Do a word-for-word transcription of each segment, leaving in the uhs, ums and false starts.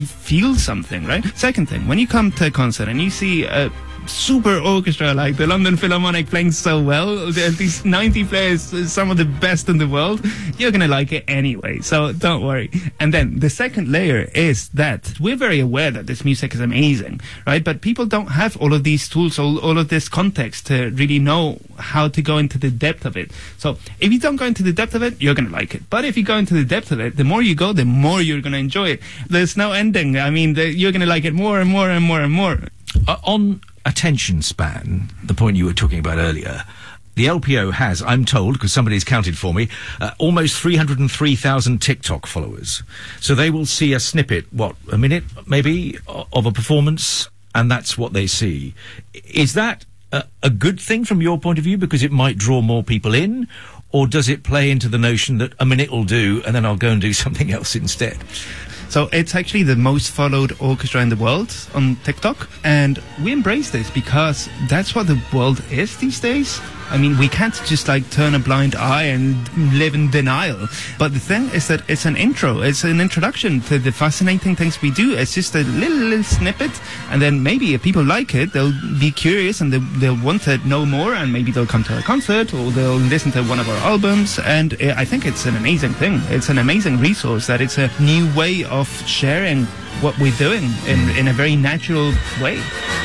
feel something, right? Second thing, when you come to a concert and you see a super orchestra like the London Philharmonic playing so well, these ninety players, some of the best in the world, you're gonna like it anyway, so don't worry. And then the second layer is that we're very aware that this music is amazing, right? But people don't have all of these tools, all, all of this context to really know how to go into the depth of it. So if you don't go into the depth of it, you're gonna like it. But if you go into the depth of it, the more you go, the more you're gonna enjoy it. There's no ending. I mean, the, you're gonna like it more and more and more and more. Uh, on attention span, the point you were talking about earlier, the L P O has, I'm told, because somebody's counted for me, uh, almost three hundred three thousand TikTok followers. So they will see a snippet, what, a minute, maybe, of a performance, and that's what they see. Is that a, a good thing from your point of view, because it might draw more people in, or does it play into the notion that a minute will do, and then I'll go and do something else instead? So it's actually the most followed orchestra in the world on TikTok, and we embrace this because that's what the world is these days. I mean, we can't just like turn a blind eye and live in denial. But the thing is that it's an intro, it's an introduction to the fascinating things we do. It's just a little, little snippet, and then maybe if people like it, they'll be curious and they'll, they'll want to know more, and maybe they'll come to a concert or they'll listen to one of our albums. And uh, I think it's an amazing thing. It's an amazing resource, that it's a new way of sharing what we're doing in, in a very natural way.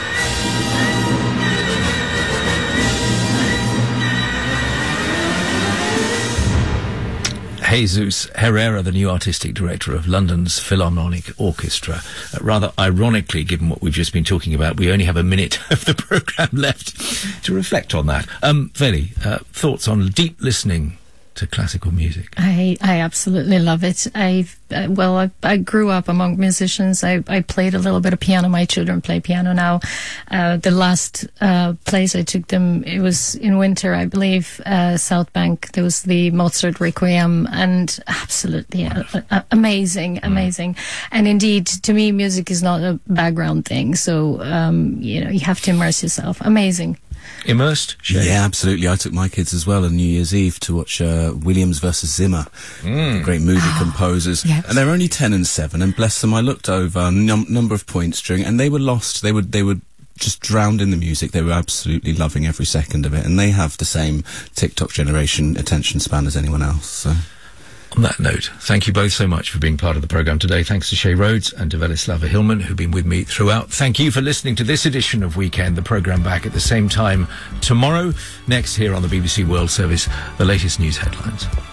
Jesus Herrera, the new artistic director of London's Philharmonic Orchestra. Uh, rather ironically, given what we've just been talking about, we only have a minute of the programme left to reflect on that. Um, Veli, uh, thoughts on deep listening to classical music? I, I absolutely love it. I've, uh, well, I, I grew up among musicians. I, I played a little bit of piano. My children play piano now. Uh, the last, uh, place I took them, it was in winter, I believe, uh, South Bank. There was the Mozart Requiem, and absolutely uh, uh, amazing, amazing. Mm. And indeed, to me, music is not a background thing. So, um, you know, you have to immerse yourself. Amazing. Immersed? Shay? Yeah, absolutely. I took my kids as well on New Year's Eve to watch uh, Williams versus Zimmer, mm. the great movie oh, composers. Yes. And they're only ten and seven, and bless them, I looked over a num- number of points during, and they were lost. They were, they were just drowned in the music. They were absolutely loving every second of it, and they have the same TikTok generation attention span as anyone else. So. On that note, thank you both so much for being part of the programme today. Thanks to Shay Rhodes and to Velislava Hillman, who've been with me throughout. Thank you for listening to this edition of Weekend, the programme back at the same time tomorrow. Next, here on the B B C World Service, the latest news headlines.